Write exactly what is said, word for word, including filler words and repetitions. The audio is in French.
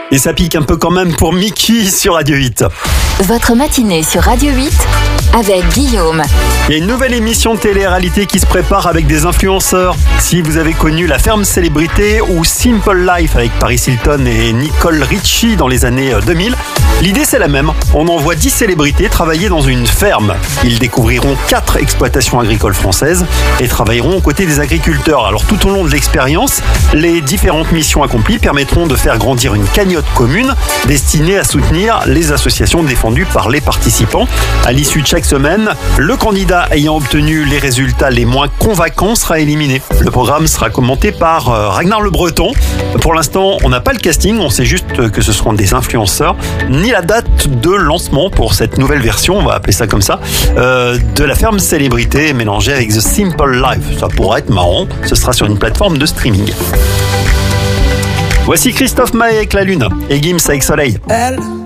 Et ça pique un peu quand même pour Mickey sur Radio huit. Votre matinée sur Radio huit avec Guillaume. Il y a une nouvelle émission de télé-réalité qui se prépare avec des influenceurs. Si vous avez connu La Ferme Célébrité ou Simple Life avec Paris Hilton et Nicole Richie dans les années deux mille, l'idée c'est la même. On envoie dix célébrités travailler dans une ferme. Ils découvriront quatre exploitations agricoles françaises et travailleront aux côtés des agriculteurs. Alors tout au long de l'expérience, les différentes missions accomplies permettront de faire grandir une cagnotte commune destinée à soutenir les associations défendues par les participants. À l'issue de chaque semaine, le candidat ayant obtenu les résultats les moins convaincants sera éliminé. Le programme sera commenté par Ragnar Le Breton. Pour l'instant, on n'a pas le casting, on sait juste que ce seront des influenceurs, ni la date de lancement pour cette nouvelle version, on va appeler ça comme ça, euh, de La Ferme Célébrité mélangée avec The Simple Life. Ça pourrait être marrant, ce sera sur une plateforme de streaming. Voici Christophe Maé avec La Lune et Gims avec Soleil. Elle